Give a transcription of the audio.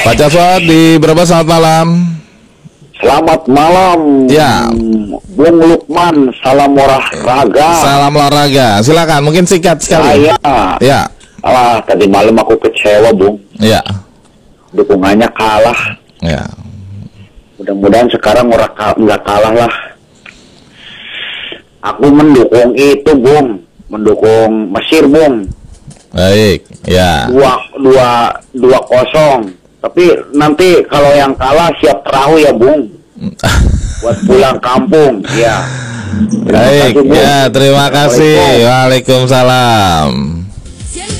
Pak Cafot di Brebes, selamat malam. Selamat malam. Ya. Bung Lukman, salam olahraga. Salam olahraga. Silakan, mungkin singkat sekali. Ya. Alah, tadi malam aku kecewa, Bung. Ya. Dukungannya kalah. Ya. Mudah-mudahan sekarang nggak kalah lah. Aku mendukung itu, Bung. Mendukung Mesir, Bung. Baik, ya. 2-0. Tapi nanti kalau yang kalah siap perahu ya, Bung. Buat pulang kampung, ya. Baik, ya, terima kasih. Waalaikumsalam.